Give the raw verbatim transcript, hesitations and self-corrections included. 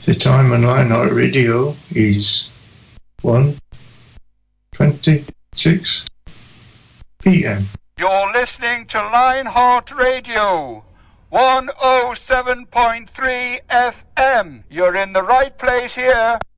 The time on Lionheart Radio is one twenty-six p m. You're listening to Lionheart Radio, one oh seven point three F M. You're in the right place here.